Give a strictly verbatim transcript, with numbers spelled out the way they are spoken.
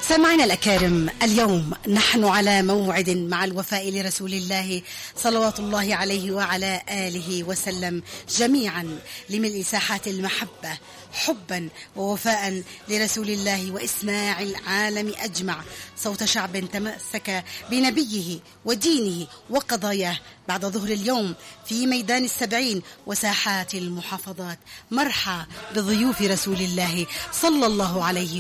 سامعينا الأكارم، اليوم نحن على موعد مع الوفاء لرسول الله صلوات الله عليه وعلى آله وسلم جميعا، لملء ساحات المحبة حبا ووفاء لرسول الله وإسماع العالم أجمع صوت شعب تمسك بنبيه ودينه وقضاياه بعد ظهر اليوم في ميدان السبعين وساحات المحافظات. مرحى بضيوف رسول الله صلى الله عليه